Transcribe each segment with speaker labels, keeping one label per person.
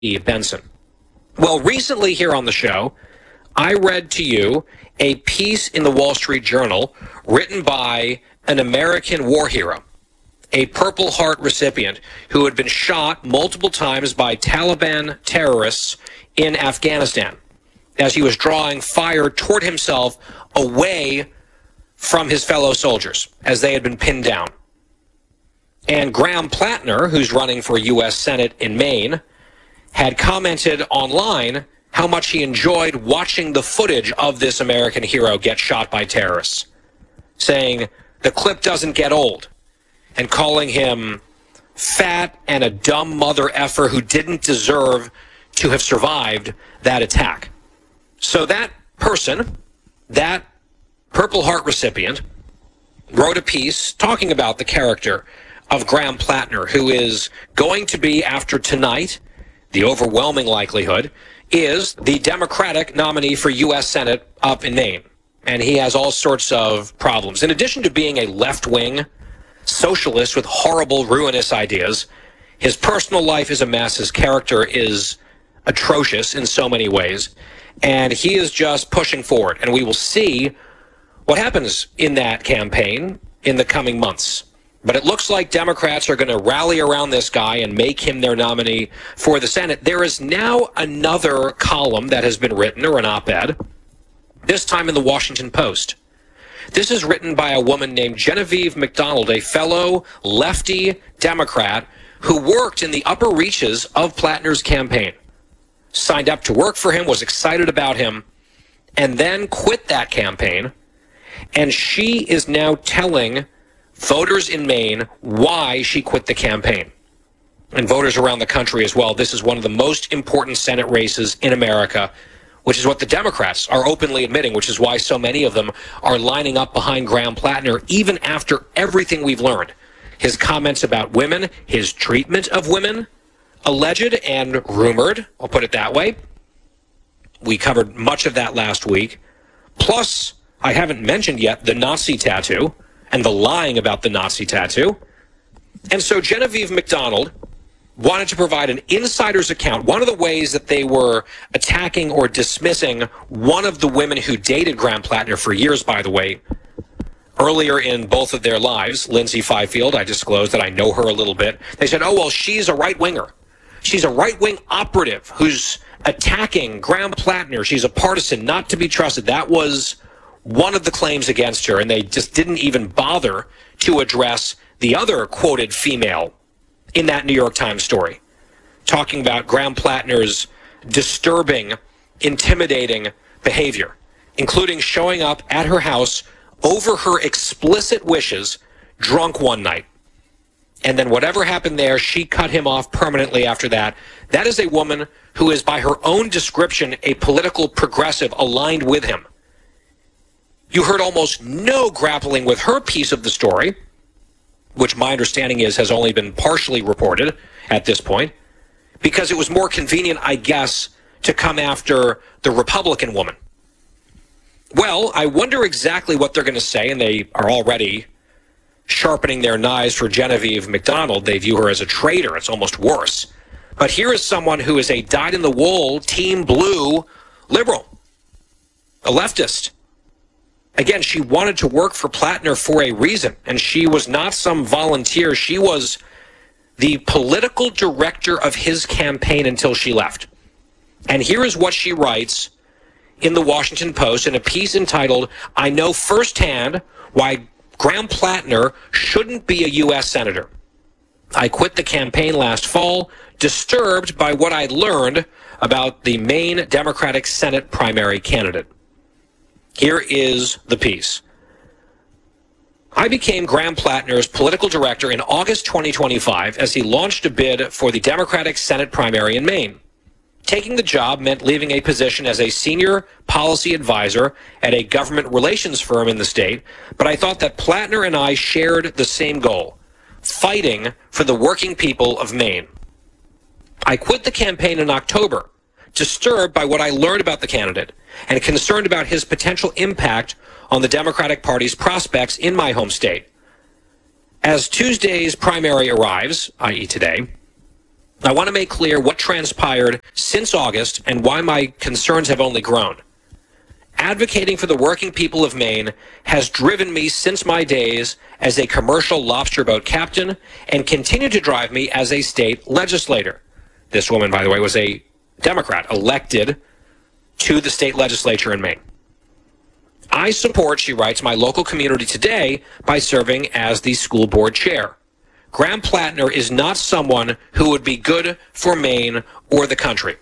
Speaker 1: Benson. Well, recently here on the show, I read to you a piece in the Wall Street Journal written by an American war hero, a Purple Heart recipient who had been shot multiple times by Taliban terrorists in Afghanistan as he was drawing fire toward himself away from his fellow soldiers as they had been pinned down. And Graham Plattner, who's running for U.S. Senate in Maine, had commented online how much he enjoyed watching the footage of this American hero get shot by terrorists, saying the clip doesn't get old, and calling him fat and a dumb mother effer who didn't deserve to have survived that attack. So that person, that Purple Heart recipient, wrote a piece talking about the character of Graham Plattner, who is going to be, after tonight, the overwhelming likelihood, is the Democratic nominee for U.S. Senate up in Maine. And he has all sorts of problems. In addition to being a left-wing socialist with horrible, ruinous ideas, his personal life is a mess. His character is atrocious in so many ways. And he is just pushing forward. And we will see what happens in that campaign in the coming months. But it looks like Democrats are going to rally around this guy and make him their nominee for the Senate. There is now another column that has been written, or an op-ed, this time in the Washington Post. This is written by a woman named Genevieve McDonald, a fellow lefty Democrat who worked in the upper reaches of Plattner's campaign, signed up to work for him, was excited about him, and then quit that campaign. And she is now telling voters in Maine why she quit the campaign, and voters around the country as well. This is one of the most important Senate races in America, which is what the Democrats are openly admitting, which is why so many of them are lining up behind Graham Plattner, even after everything we've learned. His comments about women, his treatment of women, alleged and rumored, I'll put it that way. We covered much of that last week. Plus, I haven't mentioned yet the Nazi tattoo and the lying about the Nazi tattoo. And so Genevieve McDonald wanted to provide an insider's account. One of the ways that they were attacking or dismissing one of the women who dated Graham Plattner for years, by the way, earlier in both of their lives, Lindsay Fifield, I disclosed that I know her a little bit. They said, oh, well, she's a right-winger. She's a right-wing operative who's attacking Graham Plattner. She's a partisan, not to be trusted. That was one of the claims against her, and they just didn't even bother to address the other quoted female in that New York Times story, talking about Graham Plattner's disturbing, intimidating behavior, including showing up at her house over her explicit wishes, drunk one night. And then whatever happened there, she cut him off permanently after that. That is a woman who is, by her own description, a political progressive aligned with him. You heard almost no grappling with her piece of the story, which my understanding is has only been partially reported at this point, because it was more convenient, I guess, to come after the Republican woman. Well, I wonder exactly what they're going to say, and they are already sharpening their knives for Genevieve McDonald. They view her as a traitor. It's almost worse. But here is someone who is a dyed-in-the-wool, Team Blue liberal, a leftist. Again, she wanted to work for Plattner for a reason, and she was not some volunteer. She was the political director of his campaign until she left. And here is what she writes in the Washington Post in a piece entitled, I Know Firsthand Why Graham Plattner Shouldn't Be a U.S. Senator. I quit the campaign last fall, disturbed by what I learned about the Maine Democratic Senate primary candidate. Here is the piece. I became Graham Plattner's political director in August 2025 as he launched a bid for the Democratic Senate primary in Maine. Taking the job meant leaving a position as a senior policy advisor at a government relations firm in the state, but I thought that Plattner and I shared the same goal, fighting for the working people of Maine. I quit the campaign in October, disturbed by what I learned about the candidate and concerned about his potential impact on the Democratic Party's prospects in my home state. As Tuesday's primary arrives, i.e. today, I want to make clear what transpired since August and why my concerns have only grown. Advocating for the working people of Maine has driven me since my days as a commercial lobster boat captain and continued to drive me as a state legislator. This woman, by the way, was a Democrat elected to the state legislature in Maine. I support, she writes, my local community today by serving as the school board chair. Graham Plattner is not someone who would be good for Maine or the country.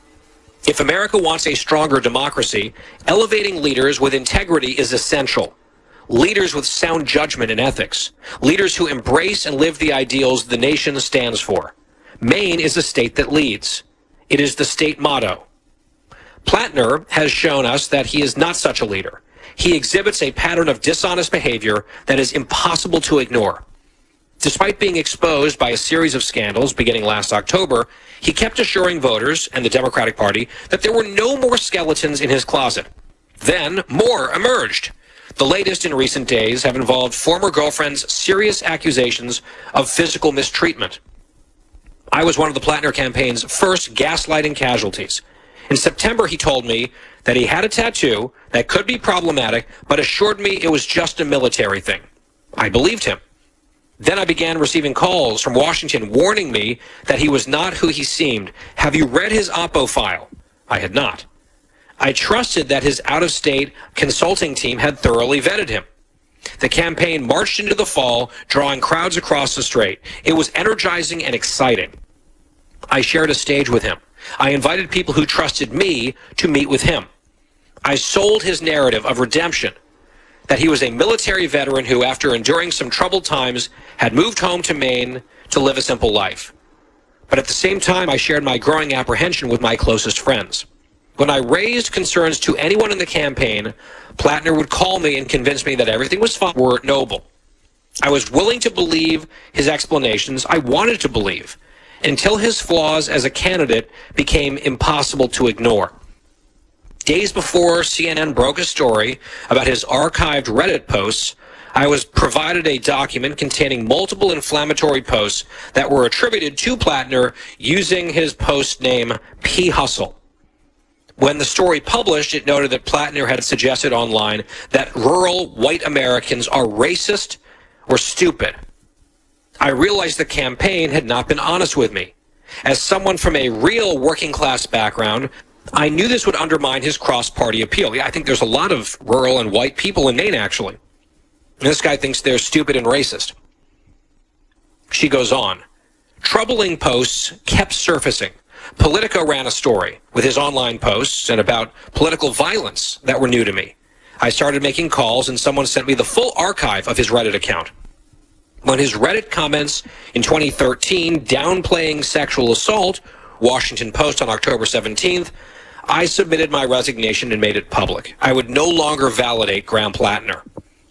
Speaker 1: If America wants a stronger democracy, elevating leaders with integrity is essential. Leaders with sound judgment and ethics. Leaders who embrace and live the ideals the nation stands for. Maine is a state that leads. It is the state motto. Plattner has shown us that he is not such a leader. He exhibits a pattern of dishonest behavior that is impossible to ignore. Despite being exposed by a series of scandals beginning last October, he kept assuring voters and the Democratic Party that there were no more skeletons in his closet. Then, more emerged. The latest in recent days have involved former girlfriend's serious accusations of physical mistreatment. I was one of the Plattner campaign's first gaslighting casualties. In September, he told me that he had a tattoo that could be problematic, but assured me it was just a military thing. I believed him. Then I began receiving calls from Washington warning me that he was not who he seemed. Have you read his Oppo file? I had not. I trusted that his out-of-state consulting team had thoroughly vetted him. The campaign marched into the fall, drawing crowds across the strait. It was energizing and exciting. I shared a stage with him. I invited people who trusted me to meet with him. I sold his narrative of redemption, that he was a military veteran who, after enduring some troubled times, had moved home to Maine to live a simple life. But at the same time, I shared my growing apprehension with my closest friends. When I raised concerns to anyone in the campaign, Plattner would call me and convince me that everything was fine, were noble. I was willing to believe his explanations. I wanted to believe, until his flaws as a candidate became impossible to ignore. Days before CNN broke a story about his archived Reddit posts, I was provided a document containing multiple inflammatory posts that were attributed to Plattner using his post name P. Hustle. When the story published, it noted that Plattner had suggested online that rural white Americans are racist or stupid. I realized the campaign had not been honest with me. As someone from a real working class background, I knew this would undermine his cross-party appeal. Yeah, I think there's a lot of rural and white people in Maine, actually. And this guy thinks they're stupid and racist. She goes on. Troubling posts kept surfacing. Politico ran a story with his online posts and about political violence that were new to me. I started making calls and someone sent me the full archive of his Reddit account. When his Reddit comments in 2013 downplaying sexual assault, Washington Post on October 17th, I submitted my resignation and made it public. I would no longer validate Graham Plattner.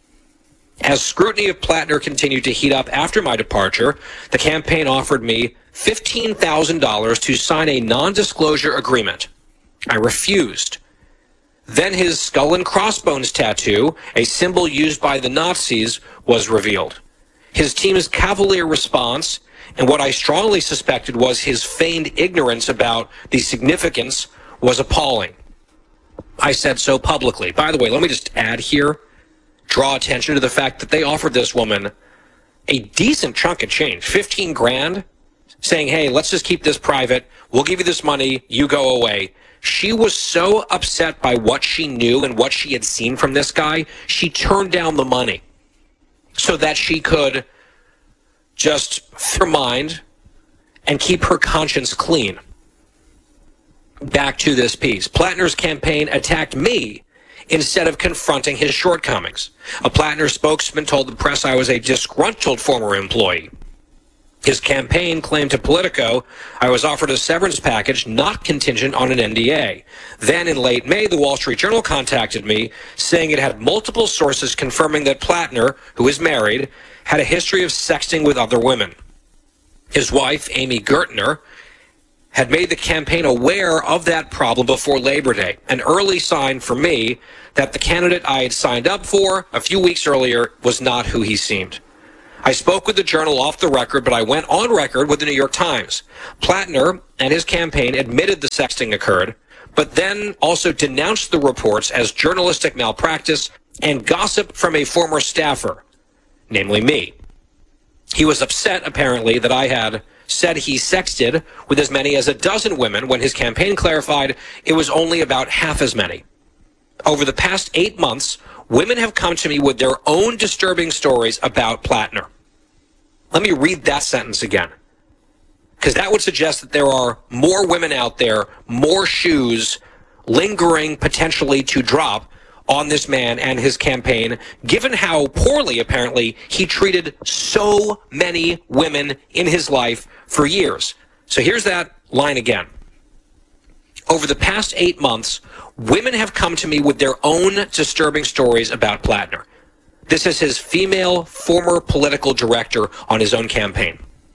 Speaker 1: As scrutiny of Plattner continued to heat up after my departure, the campaign offered me $15,000 to sign a non-disclosure agreement. I refused. Then his skull and crossbones tattoo, a symbol used by the Nazis, was revealed. His team's cavalier response, and what I strongly suspected was his feigned ignorance about the significance, was appalling. I said so publicly. By the way, let me just add here, draw attention to the fact that they offered this woman a decent chunk of change, 15 grand, saying, hey, let's just keep this private. We'll give you this money. You go away. She was so upset by what she knew and what she had seen from this guy, she turned down the money so that she could just free her mind and keep her conscience clean. Back to this piece. Plattner's campaign attacked me instead of confronting his shortcomings. A Plattner spokesman told the press I was a disgruntled former employee. His campaign claimed to Politico I was offered a severance package not contingent on an NDA. Then in late May, the Wall Street Journal contacted me, saying it had multiple sources confirming that Plattner, who is married, had a history of sexting with other women. His wife, Amy Gertner, had made the campaign aware of that problem before Labor Day, an early sign for me that the candidate I had signed up for a few weeks earlier was not who he seemed. I spoke with the Journal off the record, but I went on record with the New York Times. Plattner and his campaign admitted the sexting occurred, but then also denounced the reports as journalistic malpractice and gossip from a former staffer, namely me. He was upset, apparently, that I had said he sexted with as many as a dozen women when his campaign clarified it was only about half as many. Over the past 8 months, women have come to me with their own disturbing stories about Plattner. Let me read that sentence again, because that would suggest that there are more women out there, more shoes lingering potentially to drop on this man and his campaign, given how poorly, apparently, he treated so many women in his life for years. So here's that line again. Over the past 8 months, women have come to me with their own disturbing stories about Plattner. This is his female former political director on his own campaign.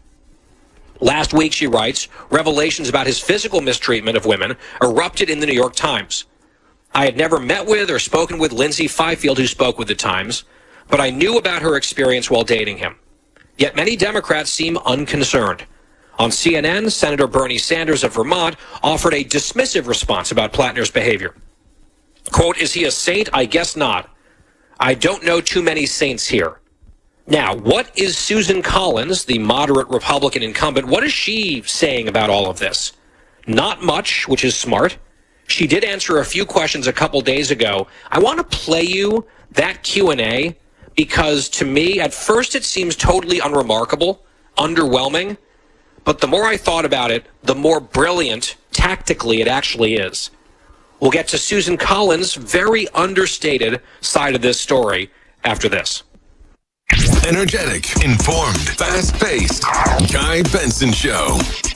Speaker 1: Last week, she writes, revelations about his physical mistreatment of women erupted in the New York Times. I had never met with or spoken with Lindsay Fifield, who spoke with the Times, but I knew about her experience while dating him. Yet many Democrats seem unconcerned. On CNN, Senator Bernie Sanders of Vermont offered a dismissive response about Plattner's behavior. Quote, is he a saint? I guess not. I don't know too many saints here. Now, what is Susan Collins, the moderate Republican incumbent, what is she saying about all of this? Not much, which is smart. She did answer a few questions a couple days ago. I want to play you that Q&A because to me, at first it seems totally unremarkable, underwhelming, but the more I thought about it, the more brilliant tactically it actually is. We'll get to Susan Collins' very understated side of this story after this.
Speaker 2: Energetic, informed, fast-paced. Guy Benson Show.